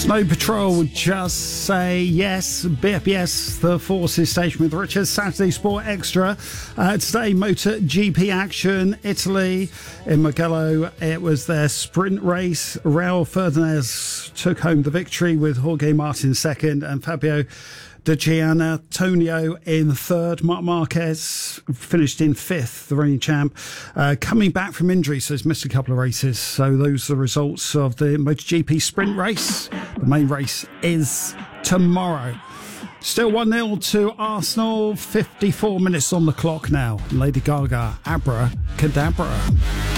Snow Patrol, just say yes. BFBS, the Forces station with Richard. Saturday Sport Extra. Today, MotoGP action. Italy in Mugello. It was their sprint race. Raul Fernandez took home the victory with Jorge Martin second and Fabio De Gianantonio in third. Marc Marquez finished in fifth, the reigning champ, coming back from injury, so he's missed a couple of races. So those are the results of the MotoGP sprint race. The main race is tomorrow. Still 1-0 to Arsenal. 54 minutes on the clock now. Lady Gaga, Abra Cadabra.